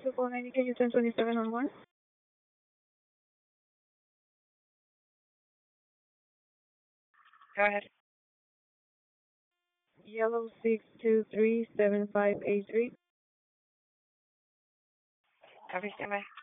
249, can you turn 27 on 1? Go ahead. Yellow 6237583. Copy, stand by.